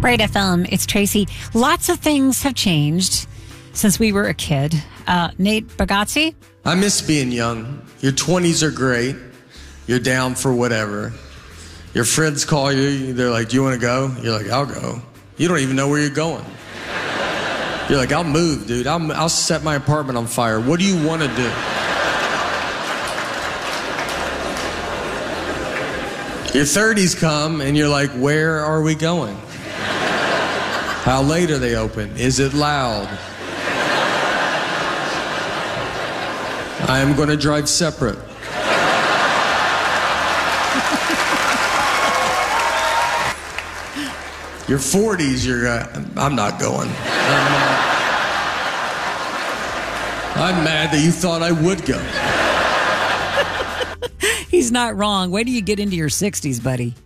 Bright FM, it's Tracy. Lots of things have changed since we were a kid. Nate Bargatze? I miss being young. Your 20s are great. You're down for whatever. Your friends call you. They're like, do you want to go? You're like, I'll go. You don't even know where you're going. You're like, I'll move, dude. I'll set my apartment on fire. What do you want to do? Your 30s come, and you're like, where are we going? How late are they open? Is it loud? I am going to drive separate. Your 40s, I'm not going. I'm mad that you thought I would go. He's not wrong. Wait till you get into your 60s, buddy.